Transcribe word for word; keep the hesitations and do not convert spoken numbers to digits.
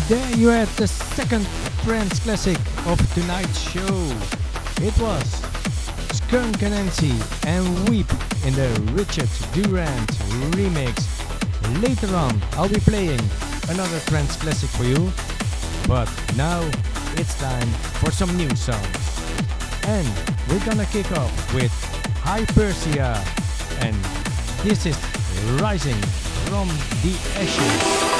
there you had the second trance classic of tonight's show. It was Skunk Anansi and Weep in the Richard Durand remix. Later on I'll be playing another trance classic for you, but now it's time for some new songs. And we're gonna kick off with Hypersia, and this is Rising from the Ashes.